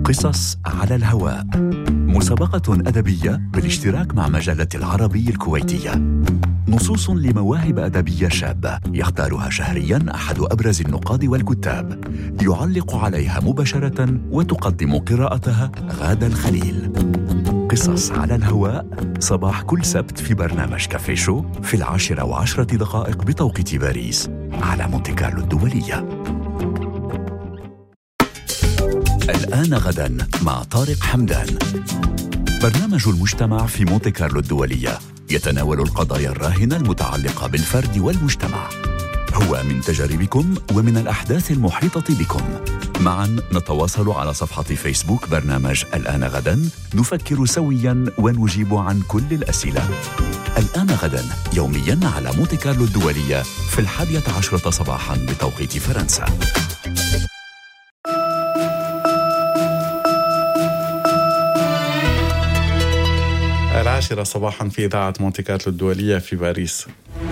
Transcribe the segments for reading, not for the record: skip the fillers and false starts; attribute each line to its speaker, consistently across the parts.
Speaker 1: قصص على الهواء، مسابقة أدبية بالاشتراك مع مجلة العربي الكويتية. نصوص لمواهب أدبية شابة يختارها شهرياً أحد أبرز النقاد والكتاب، يعلق عليها مباشرة وتقدم قراءتها غادة الخليل. قصص على الهواء صباح كل سبت في برنامج كافي شو في 10:10 بتوقيت باريس على مونتي كارلو الدولية. الآن غداً مع طارق حمدان. برنامج المجتمع في مونتي كارلو الدولية يتناول القضايا الراهنة المتعلقة بالفرد والمجتمع. هو من تجاربكم ومن الأحداث المحيطة بكم. معاً نتواصل على صفحة فيسبوك برنامج الآن غداً، نفكر سوياً ونجيب عن كل الأسئلة. الآن غداً يومياً على مونتي كارلو الدولية في 11:10 صباحاً بتوقيت فرنسا.
Speaker 2: العاشرة صباحاً في إذاعة مونتي كارلو الدولية في باريس.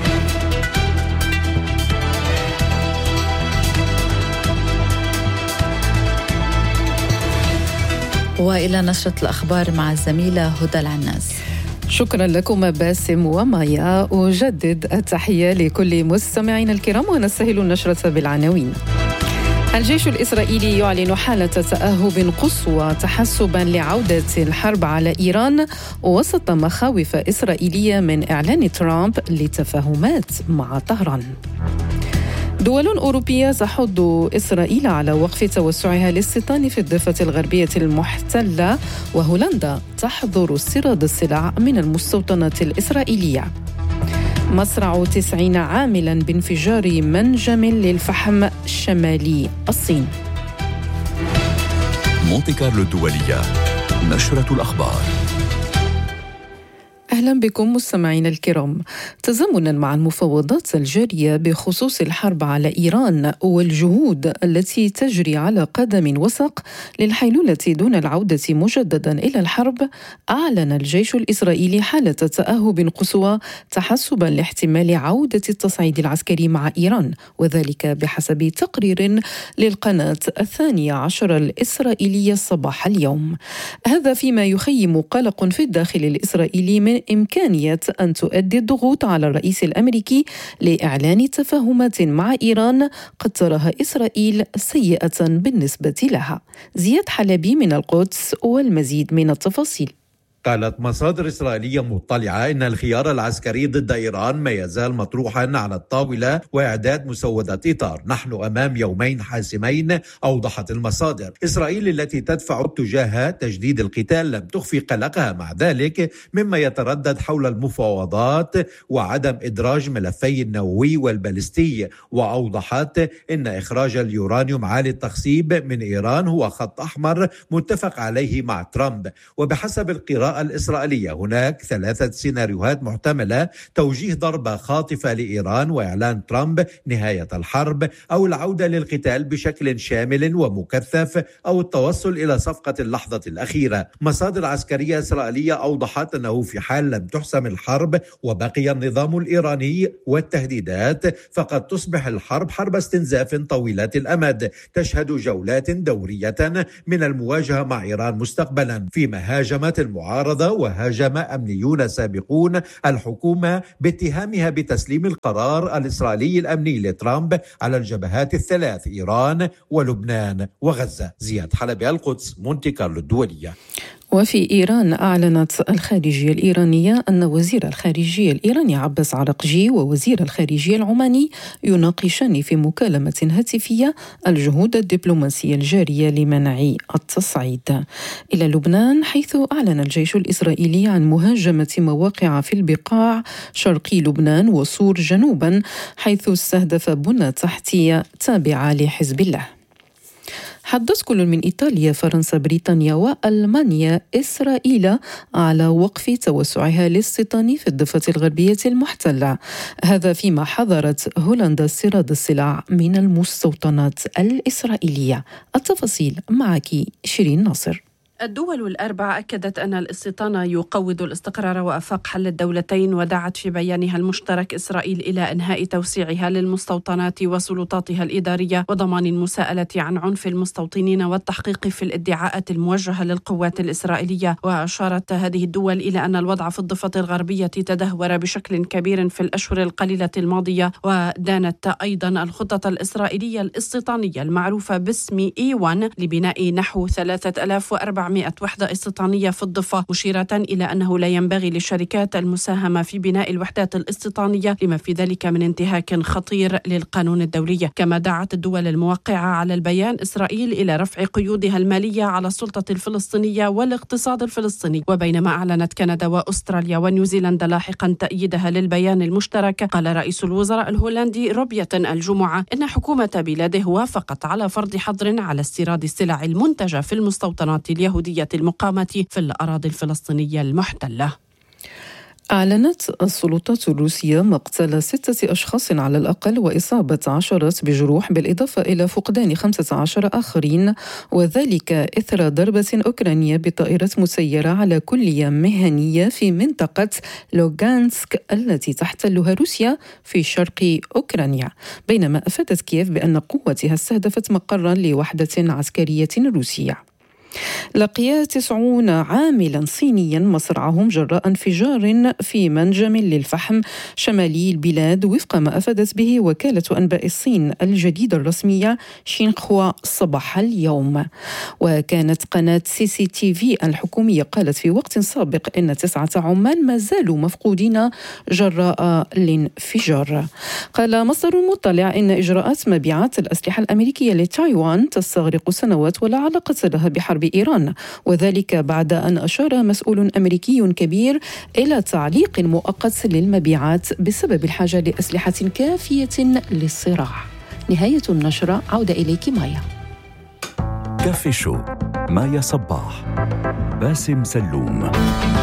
Speaker 3: وإلى نشرة الأخبار مع الزميلة هدى العناس.
Speaker 4: شكرا لكم باسم ومايا. أجدد التحية لكل مستمعين الكرام ونستهل النشرة بالعناوين. الجيش الإسرائيلي يعلن حالة تأهب قصوى تحسباً لعودة الحرب على إيران وسط مخاوف إسرائيلية من إعلان ترامب لتفاهمات مع طهران. دول أوروبية تحض إسرائيل على وقف توسعها الاستيطان في الضفة الغربية المحتلة، وهولندا تحظر استيراد السلع من المستوطنات الإسرائيلية. مصرع 90 عاملاً بانفجار منجم للفحم شمالي الصين.
Speaker 1: مونتي كارلو الدولية، نشرة الأخبار.
Speaker 4: أهلا بكم مستمعين الكرام. تزامنا مع المفاوضات الجارية بخصوص الحرب على إيران والجهود التي تجري على قدم وسق للحيلولة دون العودة مجددا إلى الحرب، أعلن الجيش الإسرائيلي حالة تأهب قصوى تحسبا لاحتمال عودة التصعيد العسكري مع إيران، وذلك بحسب تقرير للقناة 12 الإسرائيلية صباح اليوم. هذا فيما يخيم قلق في الداخل الإسرائيلي من إمكانية أن تؤدي الضغوط على الرئيس الأمريكي لإعلان تفاهمات مع إيران قد تراها إسرائيل سيئة بالنسبة لها. زياد حلبي من القدس والمزيد من التفاصيل.
Speaker 5: قالت مصادر إسرائيلية مطلعة إن الخيار العسكري ضد إيران ما يزال مطروحا على الطاولة وإعداد مسودة إطار. نحن أمام يومين حاسمين، أوضحت المصادر. إسرائيل التي تدفع اتجاه تجديد القتال لم تخفي قلقها مع ذلك مما يتردد حول المفاوضات وعدم إدراج ملفي النووي والبالستي، وأوضحت إن إخراج اليورانيوم عالي التخصيب من إيران هو خط أحمر متفق عليه مع ترامب. وبحسب القراءة الإسرائيلية هناك 3 سيناريوهات محتملة: توجيه ضربة خاطفة لإيران وإعلان ترامب نهاية الحرب، أو العودة للقتال بشكل شامل ومكثف، أو التوصل إلى صفقة اللحظة الأخيرة. مصادر عسكرية إسرائيلية أوضحت أنه في حال لم تحسم الحرب وبقي النظام الإيراني والتهديدات، فقد تصبح الحرب حرب استنزاف طويلة الأمد تشهد جولات دورية من المواجهة مع إيران مستقبلا. فيما هاجمت المعارضة وهاجم أمنيون سابقون الحكومة باتهامها بتسليم القرار الإسرائيلي الأمني لترامب على الجبهات الثلاث: إيران ولبنان وغزة. زياد حلبي، القدس، مونتي كارلو الدولية.
Speaker 4: وفي إيران أعلنت الخارجية الإيرانية أن وزير الخارجية الإيراني عباس عراقجي ووزير الخارجية العماني يناقشان في مكالمة هاتفية الجهود الدبلوماسية الجارية لمنع التصعيد. إلى لبنان، حيث أعلن الجيش الإسرائيلي عن مهاجمة مواقع في البقاع شرقي لبنان وصور جنوبا، حيث استهدف بنى تحتية تابعة لحزب الله. حدث كل من إيطاليا، فرنسا، بريطانيا وألمانيا إسرائيل على وقف توسعها الاستيطاني في الضفة الغربية المحتلة. هذا فيما حظرت هولندا استيراد السلع من المستوطنات الإسرائيلية. التفاصيل معك شيرين ناصر.
Speaker 6: الدول الأربع أكدت أن الاستيطان يقوض الاستقرار وآفاق حل الدولتين، ودعت في بيانها المشترك إسرائيل إلى إنهاء توسيعها للمستوطنات وسلطاتها الإدارية وضمان المساءلة عن عنف المستوطنين والتحقيق في الادعاءات الموجهة للقوات الإسرائيلية. وأشارت هذه الدول إلى أن الوضع في الضفة الغربية تدهور بشكل كبير في الأشهر القليلة الماضية، ودانت أيضا الخطة الإسرائيلية الاستيطانية المعروفة باسم E1 لبناء نحو 3400 وحدة استيطانية في الضفة، مشيرة إلى أنه لا ينبغي للشركات المساهمة في بناء الوحدات الاستيطانية لما في ذلك من انتهاك خطير للقانون الدولي. كما دعت الدول الموقعة على البيان إسرائيل إلى رفع قيودها المالية على السلطة الفلسطينية والاقتصاد الفلسطيني. وبينما أعلنت كندا وأستراليا ونيوزيلندا لاحقا تأييدها للبيان المشترك، قال رئيس الوزراء الهولندي روبية الجمعة إن حكومة بلاده وافقت على فرض حظر على استيراد السلع المنتجة في المستوطنات اليهودية المقامة في الأراضي الفلسطينية المحتلة.
Speaker 4: أعلنت السلطات الروسية مقتل 6 أشخاص على الأقل وإصابة عشرات بجروح، بالإضافة إلى فقدان 15 آخرين، وذلك إثر ضربة أوكرانية بطائرة مسيرة على كلية مهنية في منطقة لوغانسك التي تحتلها روسيا في شرق أوكرانيا، بينما أفادت كييف بأن قوتها استهدفت مقرا لوحدة عسكرية روسية. لقي 90 عاملا صينيا مصرعهم جراء انفجار في منجم للفحم شمالي البلاد، وفق ما أفادت به وكالة أنباء الصين الجديدة الرسمية شينخوا صباح اليوم. وكانت قناة CCTV الحكومية قالت في وقت سابق إن 9 عمال ما زالوا مفقودين جراء الانفجار. قال مصدر مطلع إن إجراءات مبيعات الأسلحة الأمريكية لتايوان تستغرق سنوات ولا علاقة لها بحرب إيران، وذلك بعد أن أشار مسؤول أمريكي كبير إلى تعليق مؤقت للمبيعات بسبب الحاجة لأسلحة كافية للصراع. نهاية النشرة، عودة إليك مايا.
Speaker 1: كافي شو مايا صباح، باسم سلوم.